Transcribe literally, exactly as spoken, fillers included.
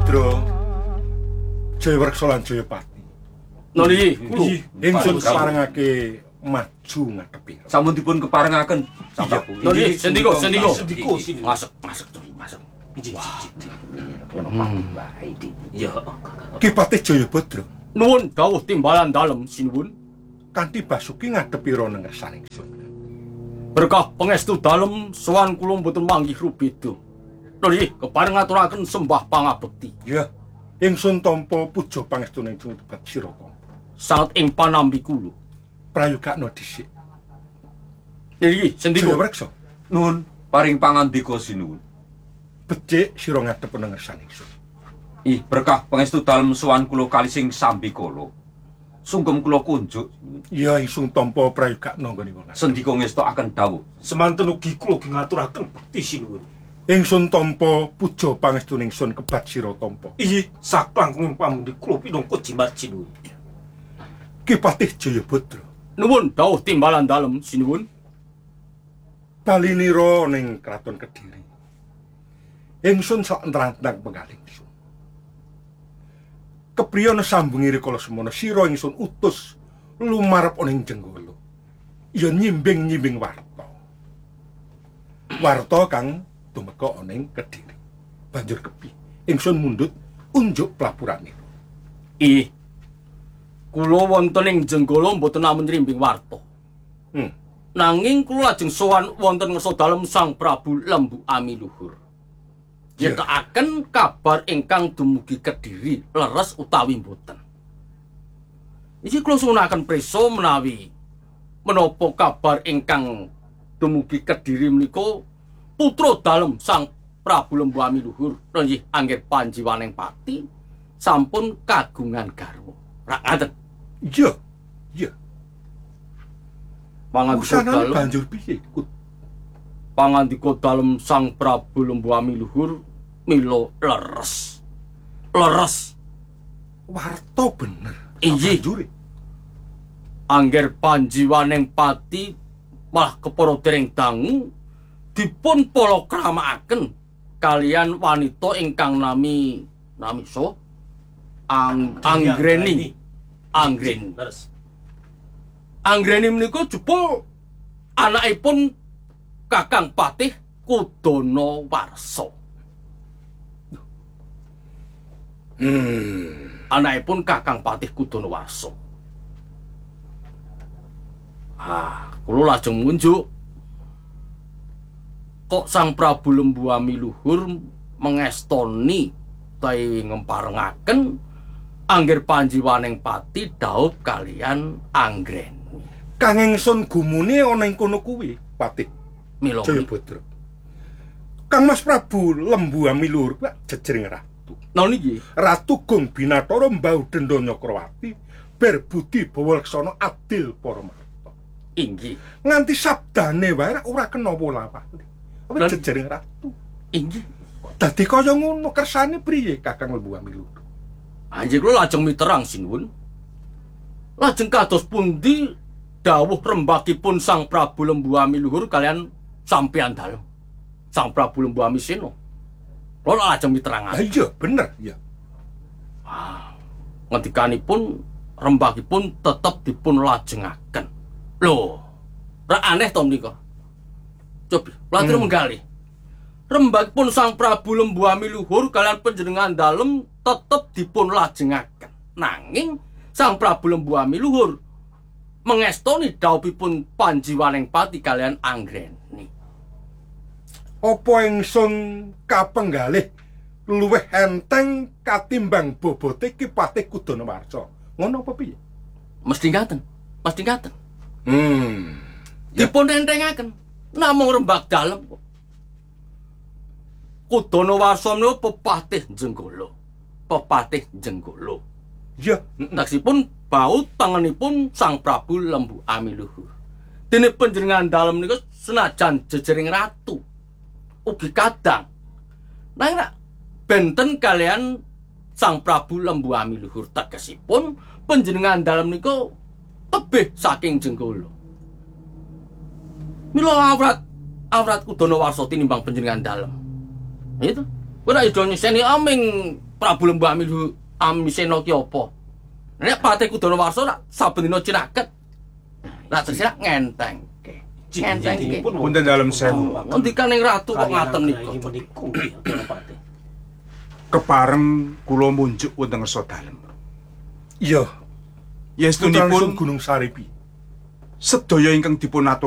Jayabadra, Jayawreksa lan Jayapati. Nuli, ingsun keparengake maju ngadepi. Sampun dipun keparengaken. Nuli, sendiko, sendiko. Sendiko, Masuk, masuk, masuk. Ono pambahe iki. Ya. Ki Patih Jayabadra Nuwun dawuh timbalan dalem sinuwun. kanthi Basuki ngadepi rana ngersane ingsun. Berkah pangestu dalem sowan kula mboten manggih rubeda. Nuli, kepareng ngaturaken sembah pangabekti. Ya, ingsun tampa puja pangestune ingsun tebat sira Kampa. Sanget ing panambi kula. Prayogakna dhisik. Niki, sendiko. Jayawreksa, Nuwun paring pangandika sinuwun. becik sira ngadhep ana ngersane ingsun. Ih, berkah pangestu dalem sowan kula kalising sambikala. Sungkem kula kunjuk. Ya, ingsun tampa prayogakna nggone wong. Sendika ngestokaken dawuh. Semanten ugi kula ugi ngaturaken bekti sinuwun. Ingsun tampa puja pangestune ingsun kebat sira Kampa. Iyi, saklangkung pamundi kula pinangka jimat sinuwun. Ki Patih Jayabadra, Nuwun dawuh timbalan dalem sinuwun. balinira ning Kraton Kediri. Ingsun sak entrang-entrang penggalih ingsun. Kepriya sambungi rikala semana sira ingsun utus lumarep ana ing Jenggala. Ya nyimbing-nyimbing warta. Warta kang tumeka ana ing Kediri. Banjur kepi ingsun mundhut unjuk pelapurane. Ih. Kula wonten ing Jenggala mboten namung rimbing warta. Hmm. Nanging kula lajeng sowan wonten ngersa dalem Sang Prabu Lembu Ami Luhur. Ya. Nyetakaken kabar ingkang dumugi Kediri leres utawi mboten. Iki kula suwunaken prisa menawi menapa kabar ingkang dumugi Kediri menika putra dalem Sang Prabu Lembu Ami Luhur nggih angger Panjiwaning Pati sampun kagungan garwa. Rak ngaten. Iya, iya. Pangandika Usanane dalem banjur piye? Kut? pangandika dalem Sang Prabu Lembu Ami Luhur mila leres. Leres. Warta bener. Inggih. Banjure. Angger Panjiwaning Pati malah kepara dereng dangu dipun palakramaken kalian wanita ingkang nami nami so Ang Anggreni. Anggreni. Leres. Anggreni menika jupul anakipun Kakang Patih Kudana Warsa. Hmm. Anakipun Kakang Patih Kudana Warsa. Ah, kula lajeng munjuk. Kok Sang Prabu Lembu Ami Luhur mengestoni utawi ngemparengaken angger Panjiwaning Pati dhaup kalian Anggreni. Kang ingsun gumune ana ing kono kuwi, Patih Mila Jayabadra. Kang Mas Prabu Lembu Ami Luhur kuwi jejering ratu. Nah niki Ratu Gung Binathara mbau Denda Nyakrawati ber budi bawaksana adil para marta. inggih. Nganti sabdane wae ora kena wolawali. Kuwi Lan- jejering ratu. Inggih. Dadi kaya ngono kersane priye Kakang Lembu Ami Luhur? Anjir kula lajeng miterang sinuwun. Lajeng kados pundi dawuh rembakipun Sang Prabu Lembu Ami Luhur kalian sampeyan dalem. Sang Prabu Lembu Ami Sena. Kula lajeng miterangaken. Ah iya, bener, iya. Ngendikanipun rembakipun tetep dipun lajengaken. Lho, ra aneh to menika. Coba, latir Hmm. menggali. Rembakipun Sang Prabu Lembu Ami Luhur kalian panjenengan dalem tetep dipun lajengaken. Nanging Sang Prabu Lembu Ami Luhur mengestoni dhauphipun Panjiwaning Pati kalian Anggreni. Apa ingsun kapenggalih luwih enteng katimbang bobote Ki Patih Kudana Warsa. Ngono apa piye? Mesti ngaten, mesti ngaten. Hmm. Dipun entengaken namung rembak dalem kok. Kudana Warsa menika pepatih Jenggala. Pepatih Jenggala. Ya, Taksipun baut tanganipun Sang Prabu Lembu Ami Luhur. Dene panjenengan dalem niku senajan jejering ratu. Ugi kadang. Nanging nek benten kalian Sang Prabu Lembu Ami Luhur tegesipun panjenengan dalem niku tebih saking Jenggala. Mila awrat awrat Kudana Warsa tinimbang panjenengan dalem. Itu. Ora ido nyeseni aming Prabu Lembah Milu Amisena ki apa? Nek Patih Kudonawarsa nak saben dina cinaket. Lah terus ngentengke. Ngentengke. Punten dalem sewu. Ngendikan ning ratu kok ngaten niku. Ini meniku nggih Danapati. Kepareng kula munjuk wonten ngarsa dalem. Iya, Yestunipun Gunung Saripi. sedaya ingkang dipun